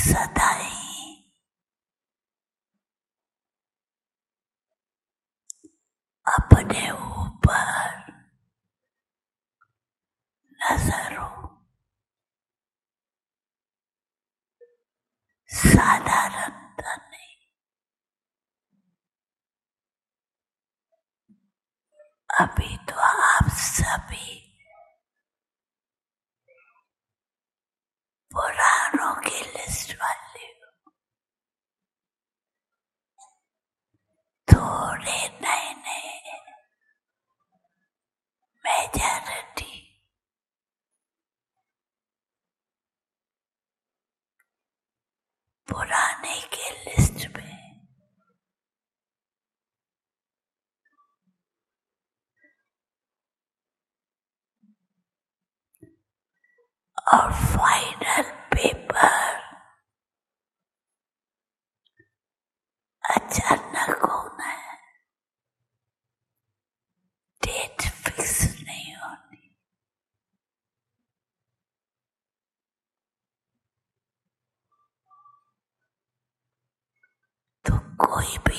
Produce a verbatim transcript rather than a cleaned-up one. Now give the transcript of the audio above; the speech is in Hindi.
सदा ही अपने ऊपर नजर हो। साधारणता नहीं, अभी तो आप सभी पुरानों की लिस्ट वाले हो, थोड़े नए नए मेजॉरिटी पुराने के लिस्ट में। और फाइनल पेपर अचानक होना है, डेट फिक्स नहीं होनी। तो कोई भी